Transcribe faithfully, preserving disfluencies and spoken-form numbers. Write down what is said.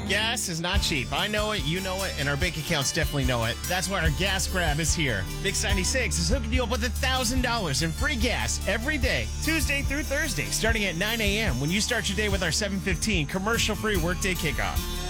Gas is not cheap. I know it, you know it, and our bank accounts definitely know it. That's why our gas grab is here. Mix ninety-six is hooking you up with one thousand dollars in free gas every day, Tuesday through Thursday, starting at nine a.m. when you start your day with our seven fifteen commercial-free workday kickoff.